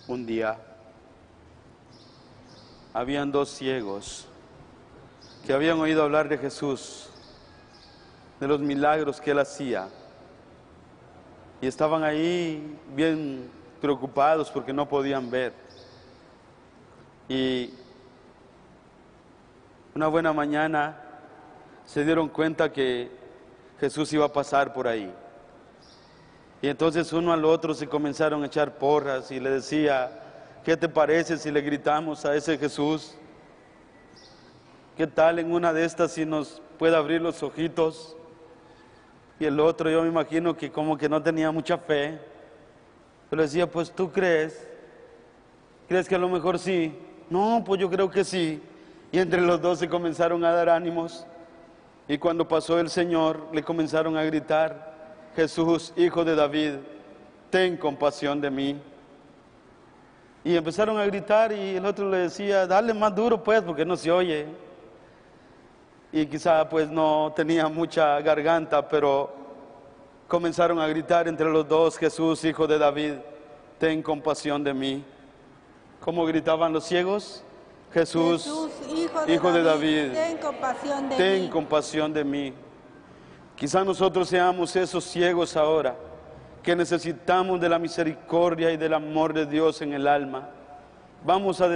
Un día habían dos ciegos que habían oído hablar de Jesús, de los milagros que Él hacía, y estaban ahí bien preocupados porque no podían ver. Y una buena mañana se dieron cuenta que Jesús iba a pasar por ahí. Y entonces uno al otro se comenzaron a echar porras y le decía: ¿qué te parece si le gritamos a ese Jesús? ¿Qué tal en una de estas si nos puede abrir los ojitos? Y el otro, yo me imagino que como que no tenía mucha fe, pero decía: pues tú crees que a lo mejor sí. No, pues yo creo que sí. Y entre los dos se comenzaron a dar ánimos, y cuando pasó el Señor le comenzaron a gritar: Jesús, hijo de David, ten compasión de mí. Y empezaron a gritar, y el otro le decía: dale más duro pues, porque no se oye. Y quizá pues no tenía mucha garganta, pero comenzaron a gritar entre los dos: Jesús, hijo de David, ten compasión de mí. ¿Cómo gritaban los ciegos? Jesús, hijo de David, ten compasión de mí. Quizá nosotros seamos esos ciegos ahora, que necesitamos de la misericordia y del amor de Dios en el alma. Vamos a